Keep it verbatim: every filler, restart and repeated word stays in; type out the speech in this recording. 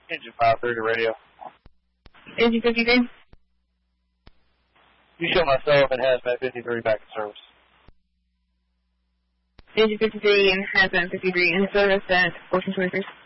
Engine five three to radio. Engine fifty-three. You show myself and Hazmat fifty-three back in service. Engine fifty-three and Hazmat fifty-three in service at fourteen twenty-three.